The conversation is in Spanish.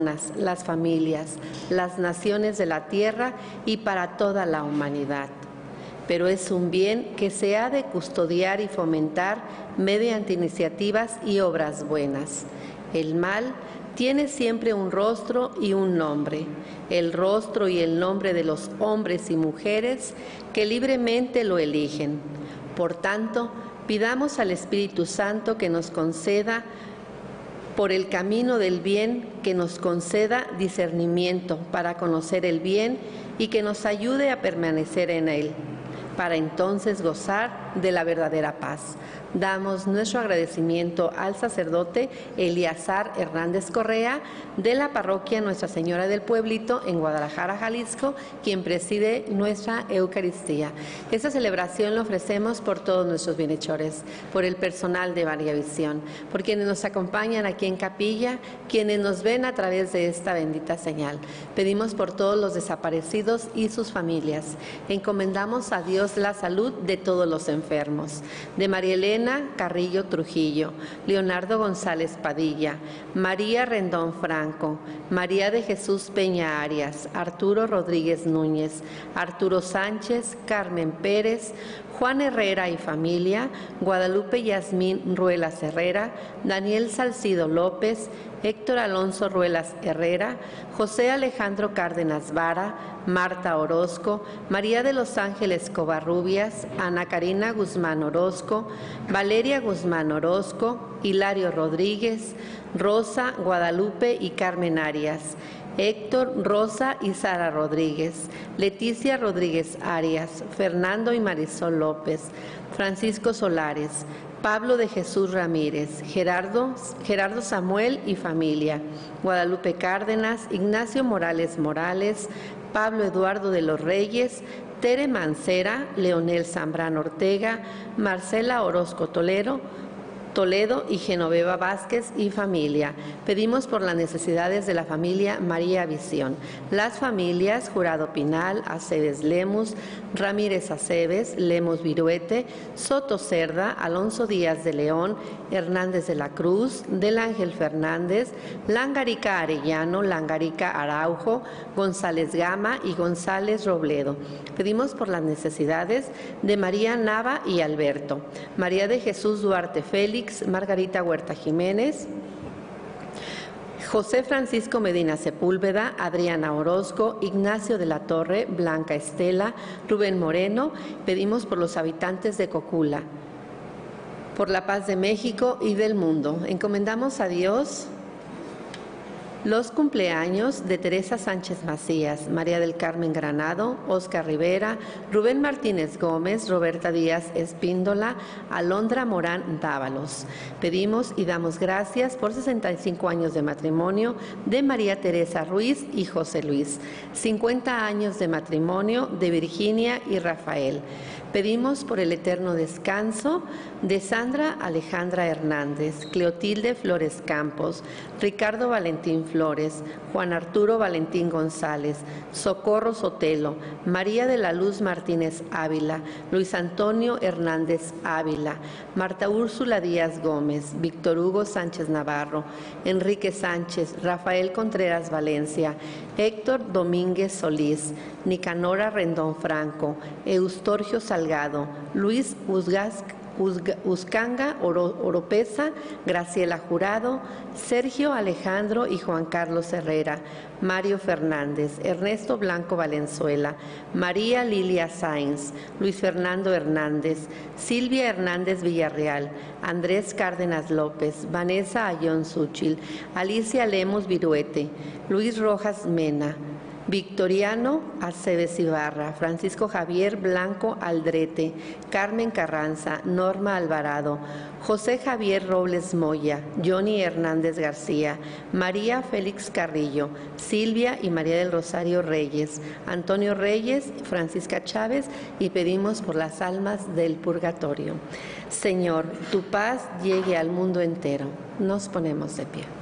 las familias, las naciones de la tierra y para toda la humanidad. Pero es un bien que se ha de custodiar y fomentar mediante iniciativas y obras buenas. El mal tiene siempre un rostro y un nombre, el rostro y el nombre de los hombres y mujeres que libremente lo eligen. Por tanto, pidamos al Espíritu Santo que nos conceda por el camino del bien, que nos conceda discernimiento para conocer el bien y que nos ayude a permanecer en él, para entonces gozar de la verdadera paz. Damos nuestro agradecimiento al sacerdote Eleazar Hernández Correa de la parroquia Nuestra Señora del Pueblito en Guadalajara, Jalisco, quien preside nuestra Eucaristía. Esta celebración la ofrecemos por todos nuestros bienhechores, por el personal de María Visión, por quienes nos acompañan aquí en capilla, quienes nos ven a través de esta bendita señal. Pedimos por todos los desaparecidos y sus familias. Encomendamos a Dios la salud de todos los enfermos, de María Elena Carrillo Trujillo, Leonardo González Padilla, María Rendón Franco, María de Jesús Peña Arias, Arturo Rodríguez Núñez, Arturo Sánchez, Carmen Pérez, Juan Herrera y familia, Guadalupe Yasmín Ruelas Herrera, Daniel Salcido López, Héctor Alonso Ruelas Herrera, José Alejandro Cárdenas Vara, Marta Orozco, María de los Ángeles Covarrubias, Ana Karina Guzmán Orozco, Valeria Guzmán Orozco, Hilario Rodríguez, Rosa, Guadalupe y Carmen Arias, Héctor, Rosa y Sara Rodríguez, Leticia Rodríguez Arias, Fernando y Marisol López, Francisco Solares, Pablo de Jesús Ramírez, Gerardo Samuel y familia, Guadalupe Cárdenas, Ignacio Morales Morales, Pablo Eduardo de los Reyes, Tere Mancera, Leonel Zambrano Ortega, Marcela Orozco Toledo y Genoveva Vázquez y familia. Pedimos por las necesidades de la familia María Visión. Las familias Jurado Pinal, Aceves Lemus, Ramírez Aceves, Lemus Viruete, Soto Cerda, Alonso Díaz de León, Hernández de la Cruz, Del Ángel Fernández, Langarica Arellano, Langarica Araujo, González Gama y González Robledo. Pedimos por las necesidades de María Nava y Alberto, María de Jesús Duarte Félix, Margarita Huerta Jiménez, José Francisco Medina Sepúlveda, Adriana Orozco, Ignacio de la Torre, Blanca Estela, Rubén Moreno. Pedimos por los habitantes de Cocula, por la paz de México y del mundo. Encomendamos a Dios los cumpleaños de Teresa Sánchez Macías, María del Carmen Granado, Oscar Rivera, Rubén Martínez Gómez, Roberta Díaz Espíndola, Alondra Morán Dávalos. Pedimos y damos gracias por 65 años de matrimonio de María Teresa Ruiz y José Luis, 50 años de matrimonio de Virginia y Rafael. Pedimos por el eterno descanso de Sandra Alejandra Hernández, Cleotilde Flores Campos, Ricardo Valentín Flores, Juan Arturo Valentín González, Socorro Sotelo, María de la Luz Martínez Ávila, Luis Antonio Hernández Ávila, Marta Úrsula Díaz Gómez, Víctor Hugo Sánchez Navarro, Enrique Sánchez, Rafael Contreras Valencia, Héctor Domínguez Solís, Nicanora Rendón Franco, Eustorgio Salgado, Luis Uzcanga Oropesa, Graciela Jurado, Sergio Alejandro y Juan Carlos Herrera, Mario Fernández, Ernesto Blanco Valenzuela, María Lilia Sáenz, Luis Fernando Hernández, Silvia Hernández Villarreal, Andrés Cárdenas López, Vanessa Ayón Súchil, Alicia Lemos Viruete, Luis Rojas Mena, Victoriano Aceves Ibarra, Francisco Javier Blanco Aldrete, Carmen Carranza, Norma Alvarado, José Javier Robles Moya, Johnny Hernández García, María Félix Carrillo, Silvia y María del Rosario Reyes, Antonio Reyes, Francisca Chávez, y pedimos por las almas del purgatorio. Señor, tu paz llegue al mundo entero. Nos ponemos de pie.